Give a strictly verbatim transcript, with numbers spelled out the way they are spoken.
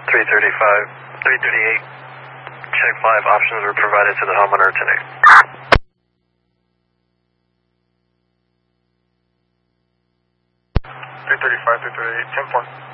three thirty-five, three thirty-eight. Check five options were provided to the homeowner today. three thirty-five, three thirty-eight, ten four.